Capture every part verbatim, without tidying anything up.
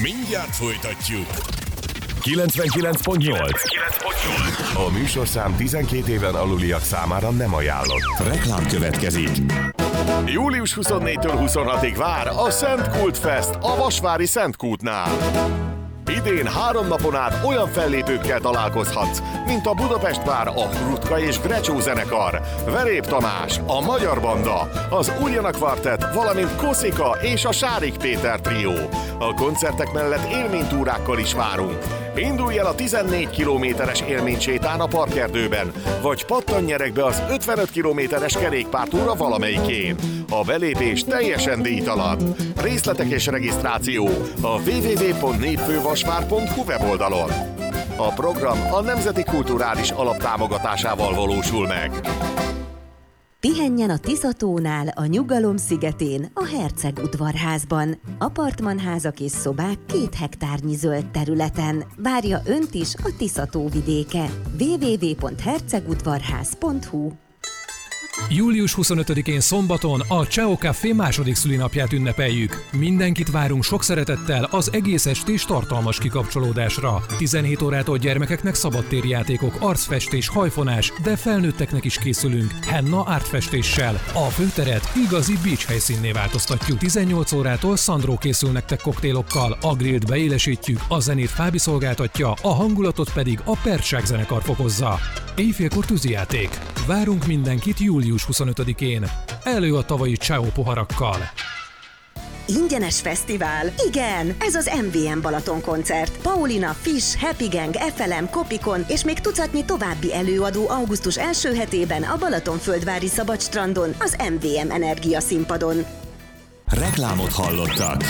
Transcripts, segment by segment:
Mindjárt folytatjuk. kilencvenkilenc pont nyolc. A műsorszám tizenkét éven aluliak számára nem ajánlott. Reklám következik. július huszonnégytől huszonhatig vár a Szent Kult Fest a Vasvári Szent Kútnál. Idén három napon át olyan fellépőkkel találkozhatsz, mint a Budapest Vár, a Hrutka és Grecsó zenekar, Verép Tamás, a Magyar Banda, az Újjana Kvartett, valamint Koszika és a Sárik Péter trió. A koncertek mellett élménytúrákkal is várunk. Indulj el a tizennégy kilométeres élménysétán a Parkerdőben, vagy pattanj nyereg be az ötvenöt kilométeres kerékpártúra valamelyikén. A belépés teljesen díjtalan. Részletek és regisztráció a double-u double-u double-u pont népfővasvár pont hu weboldalon. A program a Nemzeti Kulturális Alap támogatásával valósul meg. Pihenjen a Tiszatónál, a Nyugalom szigetén, a Herceg udvarházban. Apartmanházak és szobák két hektárnyi zöld területen. Várja önt is a Tiszató vidéke. double-u double-u double-u pont hercegudvarház pont hu. július huszonötödikén szombaton a Ciao Café második szülinapját ünnepeljük. Mindenkit várunk sok szeretettel az egész estés tartalmas kikapcsolódásra. tizenhét órától gyermekeknek szabadtéri játékok, arcfestés, hajfonás, de felnőtteknek is készülünk henna ártfestéssel. A főteret igazi beach helyszínné változtatjuk. tizennyolc órától Sandro készül nektek koktélokkal, a grillt beélesítjük, a zenét Fábi szolgáltatja, a hangulatot pedig a Percság zenekar fokozza. Éjfélkor tűzijáték. Várunk mindenkit július huszonötödikén. Elő a tavalyi Ciao poharakkal. Ingyenes fesztivál? Igen! Ez az em vé em Balaton koncert. Paulina, Fish, Happy Gang, ef el em, Kopikon és még tucatnyi további előadó augusztus első hetében a Balatonföldvári Szabadstrandon, az em vé em Energia színpadon. Reklámot hallottak.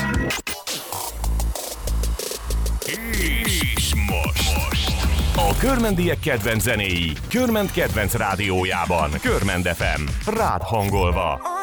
És most. A körmendiek kedvenc zenéi, Körment kedvenc rádiójában. Körment ef em. Rád hangolva.